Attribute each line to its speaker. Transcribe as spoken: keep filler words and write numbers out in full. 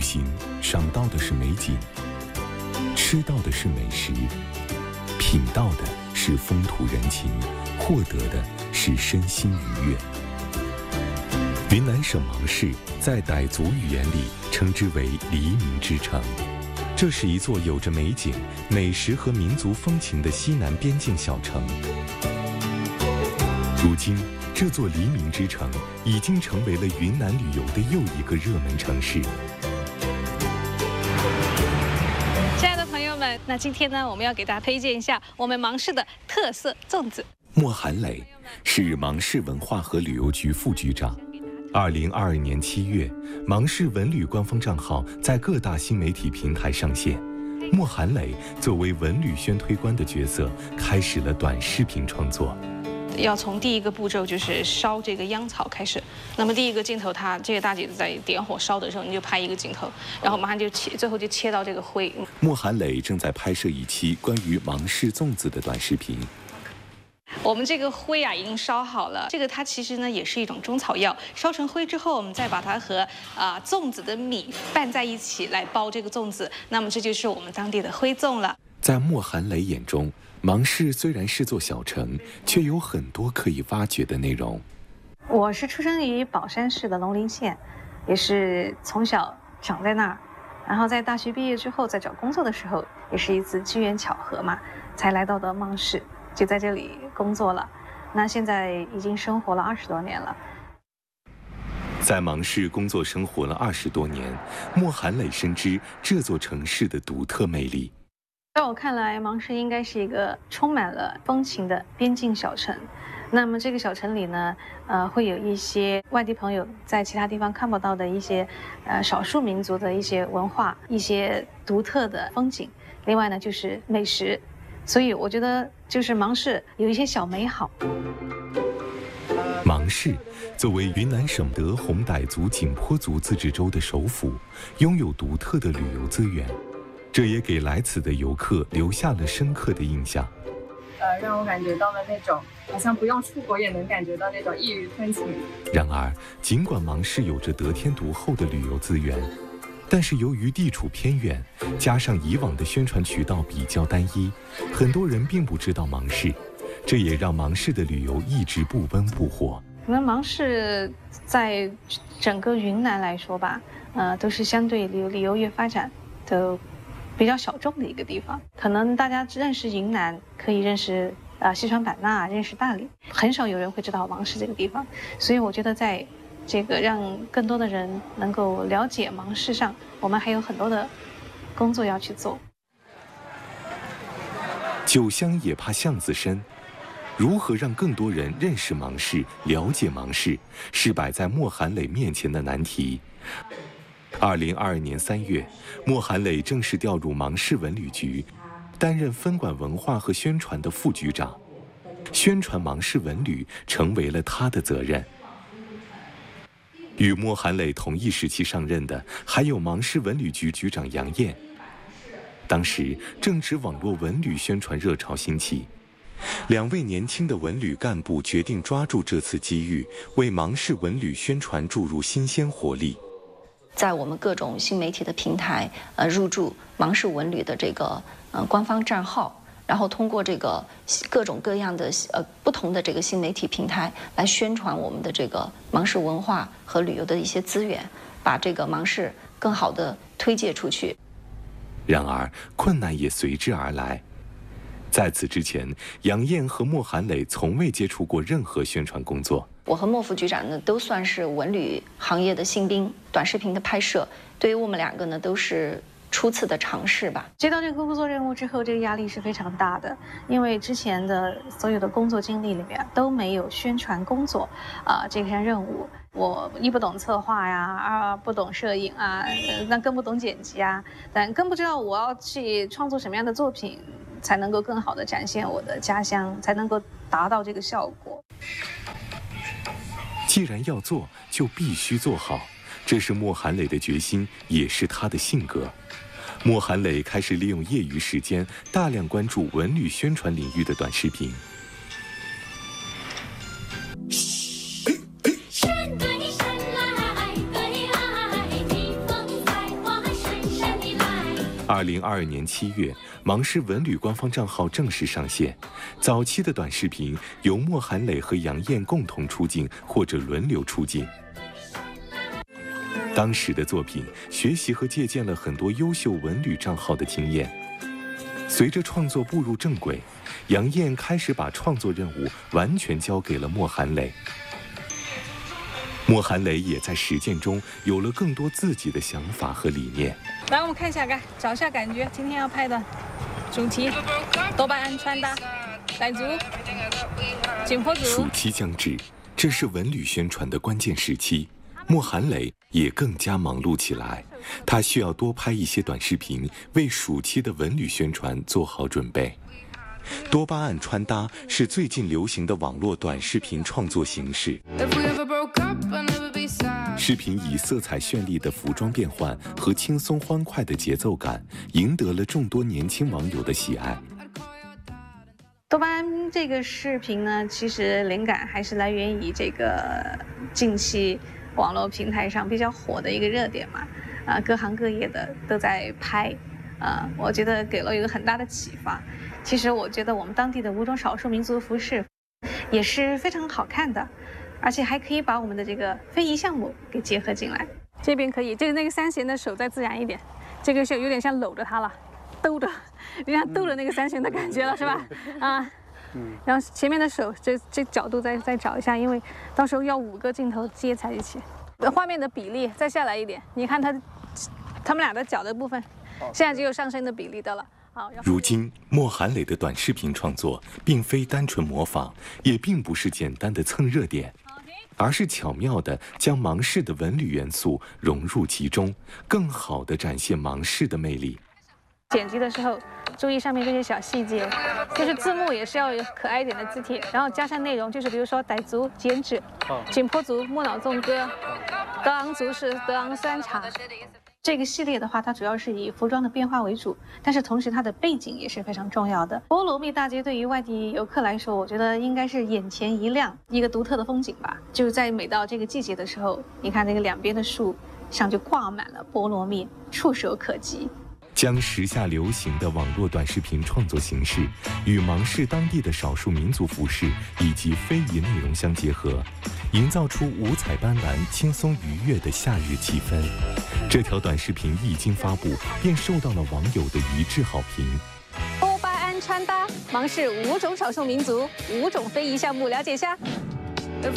Speaker 1: 行赏到的是美景，吃到的是美食，品到的是风土人情，获得的是身心愉悦。云南省芒市在傣族语言里称之为黎明之城，这是一座有着美景、美食和民族风情的西南边境小城。如今，这座黎明之城已经成为了云南旅游的又一个热门城市。
Speaker 2: 亲爱的朋友们，那今天呢，我们要给大家推荐一下我们芒市的特色粽子。
Speaker 1: 莫寒磊是芒市文化和旅游局副局长。二零二二年七月，芒市文旅官方账号在各大新媒体平台上线。莫寒磊作为文旅宣推官的角色，开始了短视频创作。
Speaker 2: 要从第一个步骤就是烧这个秧草开始。那么第一个镜头，它这个大姐在点火烧的时候，你就拍一个镜头，然后马上就切，最后就切到这个灰。
Speaker 1: 莫寒磊正在拍摄一期关于芒市粽子的短视频。
Speaker 2: 我们这个灰啊已经烧好了，这个它其实呢也是一种中草药，烧成灰之后，我们再把它和啊、呃、粽子的米拌在一起来包这个粽子，那么这就是我们当地的灰粽了。
Speaker 1: 在莫寒磊眼中，芒市虽然是座小城，却有很多可以挖掘的内容。
Speaker 3: 我是出生于宝山市的龙陵县，也是从小长在那儿，然后在大学毕业之后，在找工作的时候，也是一次机缘巧合嘛，才来到的芒市。就在这里工作了，那现在已经生活了二十多年了。
Speaker 1: 在芒市工作生活了二十多年，莫寒磊深知这座城市的独特魅力。
Speaker 3: 在我看来，芒市应该是一个充满了风情的边境小城。那么这个小城里呢，呃，会有一些外地朋友在其他地方看不到的一些，呃，少数民族的一些文化、一些独特的风景。另外呢，就是美食。所以我觉得，就是芒市有一些小美好。
Speaker 1: 芒市作为云南省德宏傣族景颇族自治州的首府，拥有独特的旅游资源，这也给来此的游客留下了深刻的印象。
Speaker 4: 呃，让我感觉到了那种好像不用出国也能感觉到那种异域风情。
Speaker 1: 然而，尽管芒市有着得天独厚的旅游资源，但是由于地处偏远，加上以往的宣传渠道比较单一，很多人并不知道芒市，这也让芒市的旅游一直不温不火。
Speaker 3: 可能芒市在整个云南来说吧，呃，都是相对旅游旅游业发展都比较小众的一个地方。可能大家认识云南，可以认识啊、呃、西双版纳，认识大理，很少有人会知道芒市这个地方。所以我觉得在这个让更多的人能够了解芒市上，我们还有很多的工作要去做。
Speaker 1: 酒香也怕巷子深，如何让更多人认识芒市、了解芒市，是摆在莫寒磊面前的难题。二零二二年三月，莫寒磊正式调入芒市文旅局，担任分管文化和宣传的副局长，宣传芒市文旅成为了他的责任。与莫寒磊同一时期上任的还有芒市文旅局局长杨艳。当时正值网络文旅宣传热潮兴起，两位年轻的文旅干部决定抓住这次机遇，为芒市文旅宣传注入新鲜活力。
Speaker 5: 在我们各种新媒体的平台，呃，入驻芒市文旅的这个呃官方账号。然后通过这个各种各样的呃不同的这个新媒体平台来宣传我们的这个芒市文化和旅游的一些资源，把这个芒市更好的推介出去。
Speaker 1: 然而困难也随之而来。在此之前，杨艳和莫寒磊从未接触过任何宣传工作。
Speaker 5: 我和莫副局长呢都算是文旅行业的新兵，短视频的拍摄对于我们两个呢都是初次的尝试吧。
Speaker 3: 接到这个工作任务之后，这个压力是非常大的，因为之前的所有的工作经历里面都没有宣传工作啊、呃、这项任务。我一不懂策划呀，二不懂摄影啊，那更不懂剪辑啊，但更不知道我要去创作什么样的作品，才能够更好的展现我的家乡，才能够达到这个效果。
Speaker 1: 既然要做，就必须做好，这是莫寒磊的决心，也是他的性格。莫寒磊开始利用业余时间，大量关注文旅宣传领域的短视频。 二零二二年七月，芒市文旅官方账号正式上线。早期的短视频由莫寒磊和杨艳共同出镜或者轮流出镜。当时的作品学习和借鉴了很多优秀文旅账号的经验。随着创作步入正轨，杨艳开始把创作任务完全交给了莫寒磊。莫寒磊也在实践中有了更多自己的想法和理念。
Speaker 3: 来，我们看一下，看找一下感觉。今天要拍的主题：多巴胺穿搭、傣族、景颇族。
Speaker 1: 暑期将至，这是文旅宣传的关键时期。莫寒磊也更加忙碌起来，他需要多拍一些短视频，为暑期的文旅宣传做好准备。多巴胺穿搭是最近流行的网络短视频创作形式。视频以色彩绚丽的服装变换和轻松欢快的节奏感，赢得了众多年轻网友的喜爱。
Speaker 3: 多巴胺这个视频呢，其实灵感还是来源于这个近期网络平台上比较火的一个热点嘛，啊、呃，各行各业的都在拍，啊、呃，我觉得给了一个很大的启发。其实我觉得我们当地的五种少数民族服饰也是非常好看的，而且还可以把我们的这个非遗项目给结合进来。这边可以，这个那个三弦的手再自然一点，这个是有点像搂着它了，兜着，有点像兜着那个三弦的感觉了，是吧？啊。然后前面的手这这角度再再找一下，因为到时候要五个镜头接在一起，画面的比例再下来一点，你看他他们俩的脚的部分，现在只有上身的比例的了。好，
Speaker 1: 如今莫寒磊的短视频创作并非单纯模仿，也并不是简单的蹭热点，而是巧妙地将芒市的文旅元素融入其中，更好地展现芒市的魅力。
Speaker 3: 剪辑的时候注意上面这些小细节，就是字幕也是要有可爱一点的字体，然后加上内容，就是比如说傣族剪纸，景颇族莫脑纵歌，德昂族是德昂酸茶。这个系列的话，它主要是以服装的变化为主，但是同时它的背景也是非常重要的。菠萝蜜大街对于外地游客来说，我觉得应该是眼前一亮，一个独特的风景吧。就是在每到这个季节的时候，你看那个两边的树上就挂满了菠萝蜜，触手可及。
Speaker 1: 将时下流行的网络短视频创作形式与芒市当地的少数民族服饰以及非遗内容相结合，营造出五彩斑斓、轻松愉悦的夏日气氛。这条短视频一经发布，便受到了网友的一致好评。
Speaker 3: 多巴胺穿搭，芒市五种少数民族、五种非遗项目，了解一下。